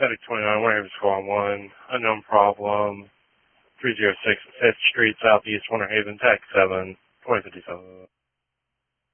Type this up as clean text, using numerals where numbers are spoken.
Medic 29, Winter Haven Squad 1, unknown problem, 306 5th Street Southeast, Winter Haven, TAC 7, 2057.